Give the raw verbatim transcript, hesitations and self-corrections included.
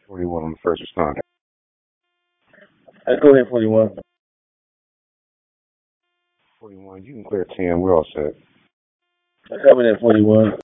forty-one on the first responder. Hey, go ahead, forty-one. forty-one, you can clear ten. We're all set. I coming at forty-one.